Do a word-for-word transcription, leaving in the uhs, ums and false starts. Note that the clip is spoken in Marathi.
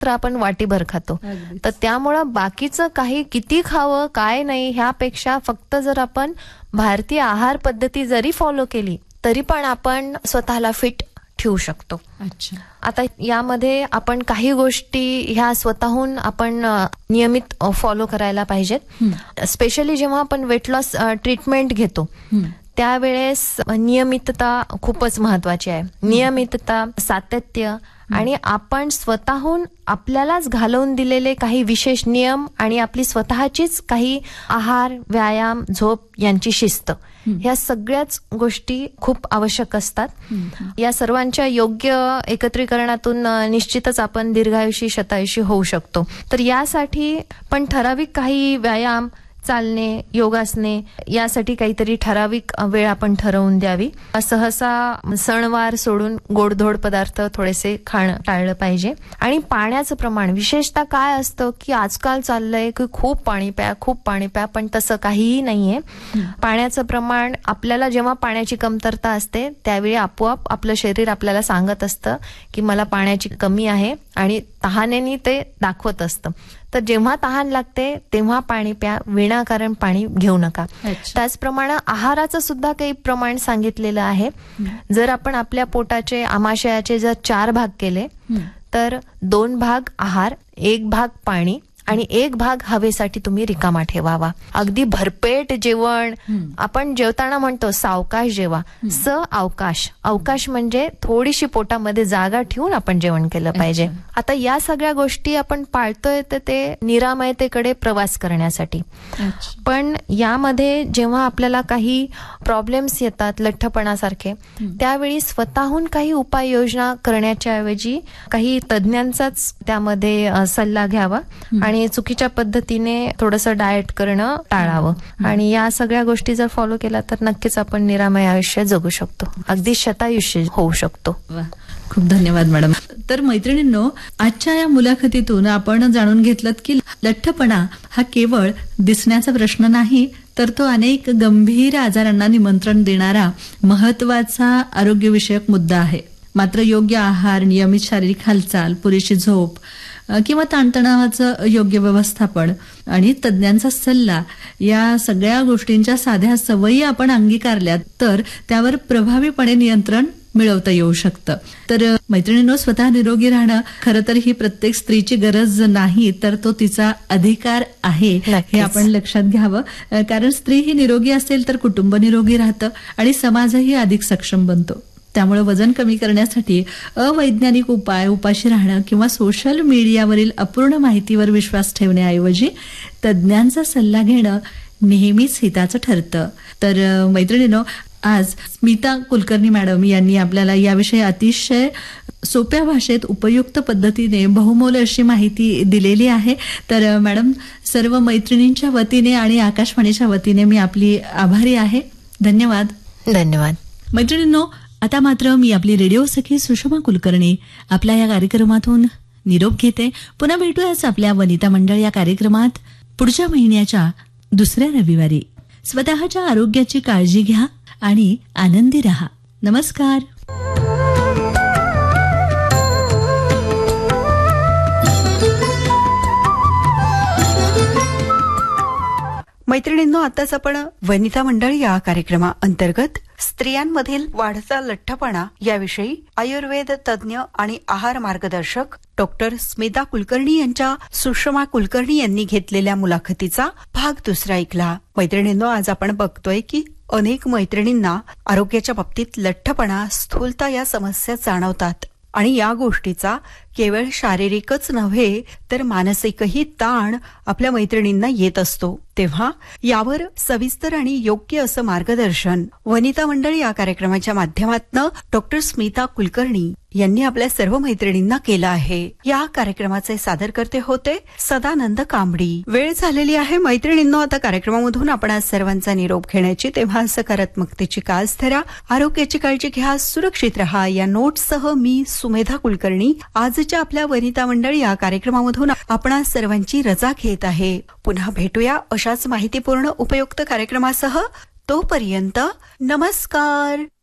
तर आपण वाटीभर खातो. तर त्यामुळं बाकीचं काही किती खावं काय नाही ह्यापेक्षा फक्त जर आपण भारतीय आहार पद्धती जरी फॉलो केली तरी पण आपण स्वतःला फिट ठेवू शकतो. अच्छा. आता यामध्ये आपण काही गोष्टी ह्या स्वतःहून आपण नियमित फॉलो करायला पाहिजेत. स्पेशली जेव्हा आपण वेट लॉस ट्रीटमेंट घेतो त्यावेळेस नियमितता खूपच महत्वाची आहे. नियमितता, सातत्य आणि आपण स्वतःहून आपल्यालाच घालवून दिलेले काही विशेष नियम आणि आपली स्वतःचीच काही आहार, व्यायाम, झोप यांची शिस्त, ह्या सगळ्याच गोष्टी खूप आवश्यक असतात. या सर्वांच्या योग्य एकत्रीकरणातून निश्चितच आपण दीर्घायुषी शतायुषी होऊ शकतो. तर यासाठी पण ठराविक काही व्यायाम, चालणे, योगासने यासाठी काहीतरी ठराविक वेळ आपण ठरवून द्यावी. सहसा सणवार सोडून गोडधोड पदार्थ थोडेसे खाणं टाळलं पाहिजे. आणि पाण्याचं प्रमाण विशेषतः काय असतं की आजकाल चाललंय की खूप पाणी प्या, खूप पाणी प्या, पण तसं काहीही नाहीये. पाण्याचं प्रमाण आपल्याला जेव्हा पाण्याची कमतरता असते त्यावेळी आपोआप आपलं शरीर आपल्याला सांगत असतं की मला पाण्याची कमी आहे आणि तहानेनी ते दाखवत असतं. तर जेव्हा तहान लागते तेव्हा पाणी प्या, विनाकारण पाणी घेऊ नका. त्याचप्रमाणे आहाराचं सुद्धा काही प्रमाण सांगितलेलं आहे. जर आपण आपल्या पोटाचे आमाशयाचे जर चार भाग केले तर दोन भाग आहार, एक भाग पाणी आणि एक भाग हवेसाठी तुम्ही रिकामा ठेवावा. अगदी भरपेट जेवण, आपण जेवताना म्हणतो सावकाश जेवा, स अवकाश. अवकाश म्हणजे थोडीशी पोटामध्ये जागा ठेवून आपण जेवण केलं पाहिजे. आता या सगळ्या गोष्टी आपण पाळतोय तर ते निरामयतेकडे प्रवास करण्यासाठी. पण यामध्ये जेव्हा आपल्याला काही प्रॉब्लेम्स येतात लठ्ठपणासारखे, त्यावेळी स्वतःहून काही उपाययोजना करण्याच्या ऐवजी काही तज्ञांचाच त्यामध्ये सल्ला घ्यावा आणि चुकीच्या पद्धतीने थोडंसं डाएट करणं टाळावं. आणि या सगळ्या गोष्टी जर फॉलो केल्या तर नक्कीच आपण निरामय आयुष्य जगू शकतो, अगदी शतायुष्य होऊ शकतो. खूप धन्यवाद मॅडम. तर मैत्रिणींनो, आजच्या या मुलाखतीतून आपण जाणून घेतलं की लठ्ठपणा हा केवळ दिसण्याचा प्रश्न नाही, तर तो अनेक गंभीर आजारांना निमंत्रण देणारा महत्वाचा आरोग्यविषयक मुद्दा आहे. मात्र योग्य आहार, नियमित शारीरिक हालचाल, पुरेशी झोप किंवा ताणतणावाचं योग्य व्यवस्थापन आणि तज्ञांचा सल्ला या सगळ्या गोष्टींच्या साध्या सवयी आपण अंगीकारल्यात तर त्यावर प्रभावीपणे नियंत्रण मिळवता येऊ शकतं. तर मैत्रिणींनो, स्वतः निरोगी राहणं खरं तर ही प्रत्येक स्त्रीची गरज नाही, तर तो तिचा अधिकार आहे, हे आपण लक्षात घ्यावं. कारण स्त्री ही निरोगी असेल तर कुटुंब निरोगी राहतं आणि समाजही अधिक सक्षम बनतो. त्यामुळे वजन कमी करण्यासाठी अवैज्ञानिक उपाय, उपाशी राहणं किंवा सोशल मीडियावरील अपूर्ण माहितीवर विश्वास ठेवण्याऐवजी तज्ञांचा सल्ला घेणं नेहमीच हिताचं ठरतं. तर मैत्रिणींनो, आज स्मिता कुलकर्णी मॅडम यांनी आपल्याला याविषयी अतिशय सोप्या भाषेत उपयुक्त पद्धतीने बहुमोल अशी माहिती दिलेली आहे. तर मॅडम, सर्व मैत्रिणींच्या वतीने आणि आकाशवाणीच्या वतीने मी आपली आभारी आहे. धन्यवाद. धन्यवाद. मैत्रिणींनो, आता मात्र मी आपली रेडिओ सखी सुषमा कुलकर्णी आपल्या या कार्यक्रमातून निरोप घेते. पुन्हा भेटूयाच आपल्या वनिता मंडळ या कार्यक्रमात पुढच्या महिन्याच्या दुसऱ्या रविवारी. स्वतःच्या आरोग्याची काळजी घ्या आणि आनंदी रहा. नमस्कार. मैत्रिणींनो, आताच आपण वनिता मंडळ या कार्यक्रमाअंतर्गत स्त्रियांमधील वाढता लठ्ठपणा याविषयी आयुर्वेद तज्ज्ञ आणि आहार मार्गदर्शक डॉक्टर स्मिता कुलकर्णी यांच्या सुषमा कुलकर्णी यांनी घेतलेल्या मुलाखतीचा भाग दुसरा ऐकला. मैत्रिणींनो, आज आपण बघतोय की अनेक मैत्रिणींना आरोग्याच्या बाबतीत लठ्ठपणा, स्थूलता या समस्या जाणवतात आणि या गोष्टीचा केवळ शारीरिकच नव्हे तर मानसिकही ताण आपल्या मैत्रिणींना येत असतो. तेव्हा यावर सविस्तर आणि योग्य असं मार्गदर्शन वनिता मंडळ या कार्यक्रमाच्या माध्यमातून डॉक्टर स्मिता कुलकर्णी यांनी आपल्या सर्व मैत्रिणींना केलं आहे. या कार्यक्रमाचे सादरकर्ते होते सदानंद कांबडी. वेळ झालेली आहे मैत्रिणींनो, आता कार्यक्रमामधून आपण आज सर्वांचा निरोप घेण्याची. तेव्हा सकारात्मकतेची कास धरा, आरोग्याची काळजी घ्या, सुरक्षित रहा या नोटसह मी सुमेधा कुलकर्णी आजच्या आपल्या वनिता मंडळ या कार्यक्रमामधून आपणा सर्वांची रजा घेत आहे. पुन्हा भेटूया अशाच माहितीपूर्ण उपयुक्त कार्यक्रमासह. तोपर्यंत नमस्कार.